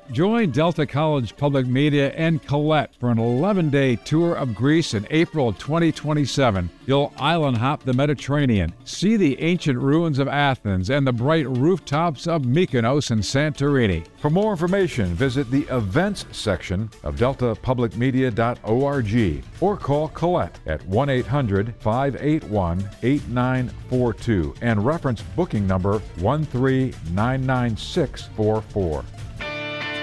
Join Delta College Public Media and Colette for an 11-day tour of Greece in April 2027. You'll island hop the Mediterranean, see the ancient ruins of Athens and the bright rooftops of Mykonos and Santorini. For more information, visit the events section of deltapublicmedia.org or call Colette at 1-800-581-8942 and reference booking number 1399644.